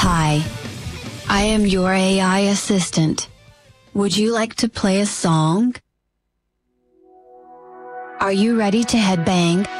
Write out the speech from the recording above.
Hi, I am your AI assistant. Would you like to play a song? Are you ready to headbang?